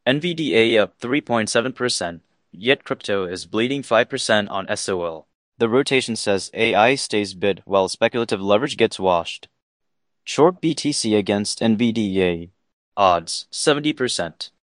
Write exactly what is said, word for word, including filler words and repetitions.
N V D A up three point seven percent, yet crypto is bleeding five percent on S O L. The rotation says A I stays bid while speculative leverage gets washed. Short B T C against N V D A. Odds seventy percent.